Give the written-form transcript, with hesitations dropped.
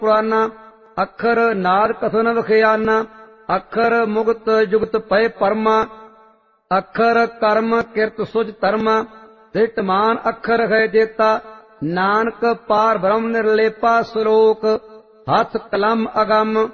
पुराना। अखर नाद कथन वखियाना, अखर मुक्त जुगत पय परमा। अखर कर्म किरत सुज धर्मा, दृष्टमान अखर है जेता। नानक पार ब्रह्म निर्लेपा श्लोक, हथ कलम अगम।